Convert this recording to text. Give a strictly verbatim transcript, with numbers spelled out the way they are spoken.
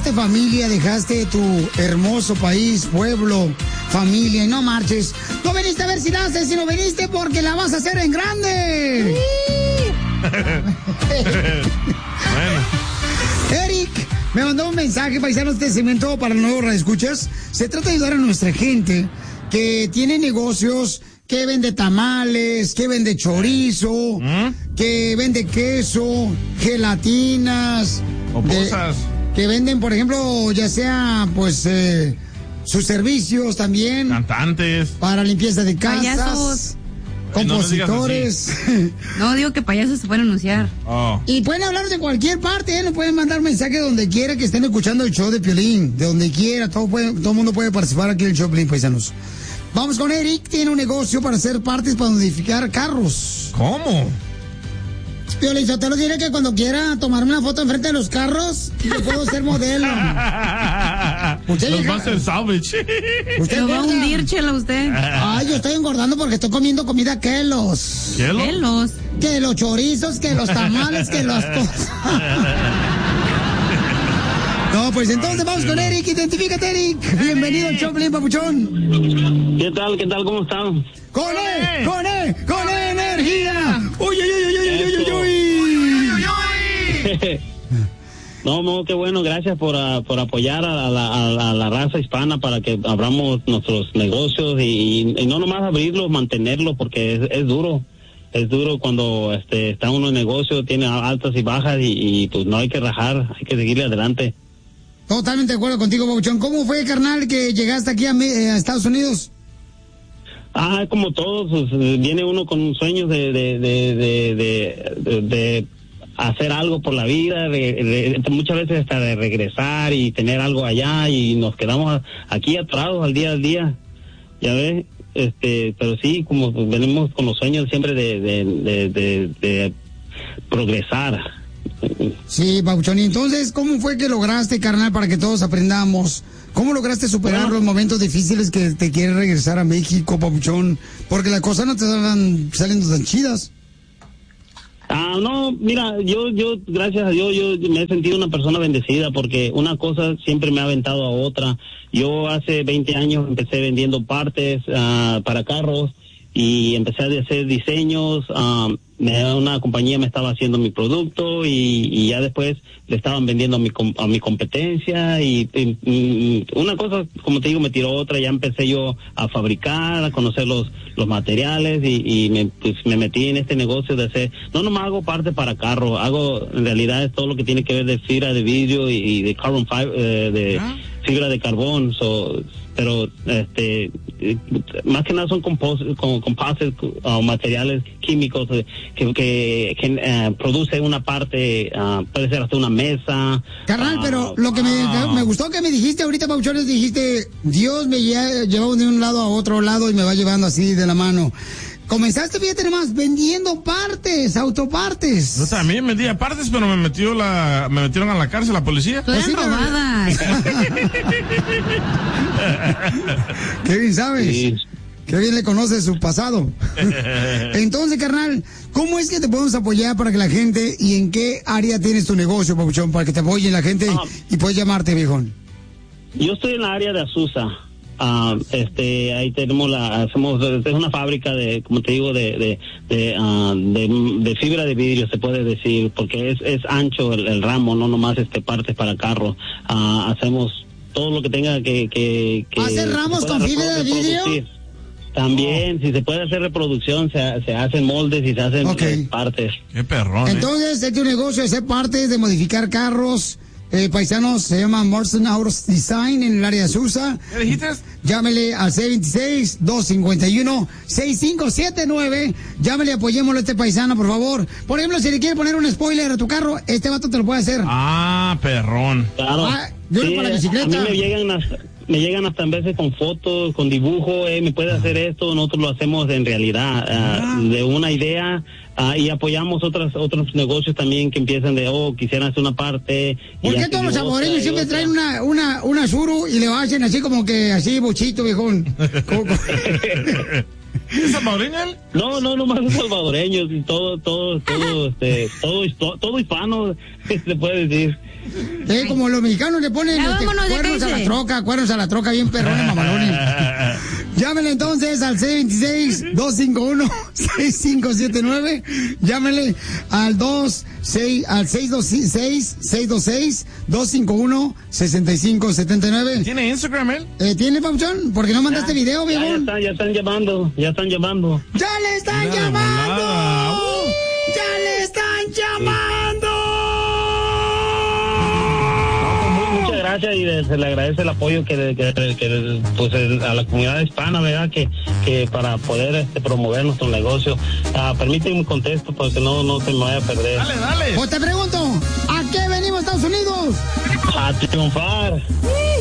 dejaste familia, dejaste tu hermoso país, pueblo, familia, y no marches. No viniste a ver si la haces, sino viniste porque la vas a hacer en grande. Bueno. Eric me mandó un mensaje, paisanos, de segmento para el nuevo radioescuchas. Se trata de ayudar a nuestra gente que tiene negocios, que vende tamales, que vende chorizo, ¿Mm? que vende queso, gelatinas, o cosas. Que venden, por ejemplo, ya sea, pues, eh, sus servicios también. Cantantes. Para limpieza de casas. Payasos. Compositores. No, no, digo que payasos se pueden anunciar. Oh. Y pueden hablar de cualquier parte, ¿eh? Nos pueden mandar mensajes donde quiera que estén escuchando el show de Piolín. De donde quiera, todo puede, todo el mundo puede participar aquí en el show de Piolín, paisanos. Vamos con Eric, tiene un negocio para hacer partes para modificar carros. ¿Cómo? Piolín, yo te lo diré que cuando quiera tomarme una foto enfrente de los carros, yo puedo ser modelo. Usted los va a hacer salvage. ¿Usted lo va a hundir, chela, usted? Ay, yo estoy engordando porque estoy comiendo comida Kelos. ¿Kelos? Kelos. Que los chorizos, que los tamales, que las cosas. No, pues entonces Ay, vamos sí. con Eric. Identifícate, Eric. Bienvenido al Choplin, papuchón. ¿Qué tal? ¿Qué tal? ¿Cómo están? ¡Con E! ¡Con E! ¡Con E energía! ¡Uy, uy, uy, uy, uy, uy, uy, uy! No, no, qué bueno. Gracias por, uh, por apoyar a la, a, a la raza hispana para que abramos nuestros negocios y, y no nomás abrirlos, mantenerlos, porque es, es duro. Es duro cuando este, está uno en negocio, tiene altas y bajas y, y pues no hay que rajar, hay que seguirle adelante. Totalmente de acuerdo contigo, Pabuchón. ¿Cómo fue, carnal, que llegaste aquí a, a Estados Unidos? Ah, como todos, pues, viene uno con sueños de de de de, de, de hacer algo por la vida, de, de, muchas veces hasta de regresar y tener algo allá y nos quedamos aquí atrados al día al día, ya ves, este, pero sí, como pues, venimos con los sueños siempre de de de, de, de progresar. Sí, Pabuchón, y entonces, ¿cómo fue que lograste, carnal, para que todos aprendamos? ¿Cómo lograste superar bueno, los momentos difíciles que te quieres regresar a México, Pabuchón? Porque las cosas no te están saliendo tan chidas. Ah, no, mira, yo, yo, gracias a Dios, yo me he sentido una persona bendecida porque una cosa siempre me ha aventado a otra. Yo hace veinte años empecé vendiendo partes uh, para carros y empecé a hacer diseños. Uh, me, una compañía me estaba haciendo mi producto y, y ya después le estaban vendiendo a mi, a mi competencia y, y, y una cosa, como te digo, me tiró otra. Ya empecé yo a fabricar, a conocer los los materiales y, y me, pues, me metí en este negocio de hacer, no nomás hago parte para carro, hago en realidad es todo lo que tiene que ver de fibra de vidrio y, y de carbon fiber, eh, de ¿Ah? fibra de carbón, so, pero este más que nada son composites, composites uh, materiales químicos eh, que que, que uh, produce una parte, uh, puede ser hasta una mesa. Carnal, uh, pero lo que uh, me, me gustó que me dijiste ahorita, Pauchones, dijiste, Dios me lleva de un lado a otro lado y me va llevando así de la mano. Comenzaste, fíjate nomás, vendiendo partes, autopartes. Yo también vendía partes, pero me metió la, me metieron a la cárcel la policía. Pues sí, robadas. Qué bien sabes. Sí. Qué bien le conoce su pasado. Entonces, carnal, ¿cómo es que te podemos apoyar para que la gente, y en qué área tienes tu negocio, Pabuchón, para que te apoye la gente ah, y puedes llamarte, viejón? Yo estoy en la área de Azusa. Uh, este, ahí tenemos la, hacemos, es una fábrica de, como te digo, de, de, de, uh, de, de fibra de vidrio, se puede decir, porque es, es ancho el, el ramo, no nomás este partes para carro. Uh, hacemos todo lo que tenga que, que, que ¿hacer ramos con fibra de vidrio? También, oh. si se puede hacer reproducción, se, se hacen moldes y se hacen okay. partes. Qué perrón. Entonces, ¿eh? Es tu negocio de hacer partes, de modificar carros. Eh, paisanos, se llama Morrison Autos Design en el área de Azusa. ¿Qué dijiste? Llámele al seis dos seis, dos cinco uno, seis cinco siete nueve. Llámele, apoyémoslo a este paisano, por favor. Por ejemplo, si le quiere poner un spoiler a tu carro, este vato te lo puede hacer. Ah, perrón. Claro. Ah, yo sí, para la bicicleta. A mí me llegan hasta, me llegan hasta en veces con fotos, con dibujo, eh, me puede hacer esto, nosotros lo hacemos en realidad, uh, ah. de una idea. Ah, y apoyamos otras otros negocios también que empiezan de, oh, quisieran hacer una parte. ¿Por qué todos los saboreños siempre traen una, una, una suru y le hacen así como que, así, bochito, viejón? ¿Es salvadoreño él? No, no, no más salvadoreños y todo, todo, todo, este, todo, todo, todo hispano, se puede decir. Eh, como los mexicanos le ponen Ya, este, vámonos, ya cuernos a la cállese. troca, cuernos a la troca, bien perrones, mamalones. Llámenle entonces al seis dos seis, dos cinco uno, seis cinco siete nueve. Llámenle al dos seis al seis dos seis, seis dos seis, dos cinco uno, seis cinco siete nueve. ¿Tiene Instagram él? Eh, ¿Tiene, Pauchón? ¿Por qué no mandaste Ya, video, ya, viejo? ya están, ya están llamando, ya están llamando. ¡Ya le están Mira, llamando! volada. ¡Ya le están llamando! Muchas gracias y de- se le agradece el apoyo que, que, que, pues el- a la comunidad hispana, ¿verdad? Que, que para poder este, promover nuestro negocio. Ah, permíteme un contesto porque no, no se me vaya a perder. Dale, dale. Pues te pregunto, ¿a qué venimos, Estados Unidos? A triunfar.